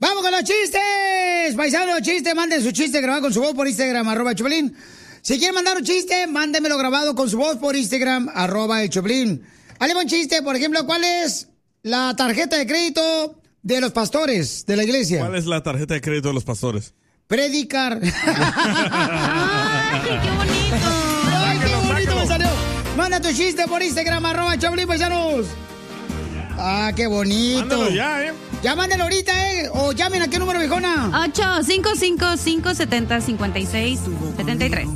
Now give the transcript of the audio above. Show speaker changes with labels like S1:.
S1: ¡Vamos con los chistes! Paisanos, chistes, manden su chiste grabado con su voz por Instagram, @Choplin. Si quieren mandar un chiste, mándenmelo grabado con su voz por Instagram, @Choplin. Hazle un chiste, por ejemplo, ¿cuál es la tarjeta de crédito de los pastores de la iglesia?
S2: ¿Cuál es la tarjeta de crédito de los pastores?
S1: Predicar.
S3: ¡Ay, qué bonito!
S1: ¡Ay, qué bonito me salió! Manda tu chiste por Instagram, @Choplin, paisanos. Ah, qué bonito.
S2: Mándalo ya,
S1: Ya mándalo ahorita, O llamen a qué número, viejona.
S3: 855-570-5673.